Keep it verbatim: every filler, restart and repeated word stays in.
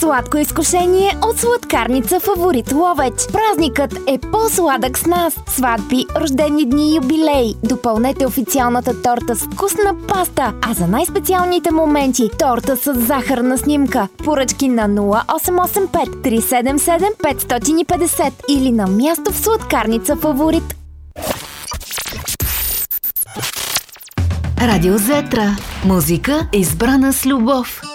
Сладко изкушение от сладкарница Фаворит Ловеч. Празникът е по-сладък с нас. Сватби, рождени дни и юбилеи. Допълнете официалната торта с вкусна паста, а за най-специалните моменти торта с захарна снимка. Поръчки на нула осем осем пет три седем седем пет пет зет или на място в Сладкарница Фаворит. Радио Зетра. Музика избрана с любов.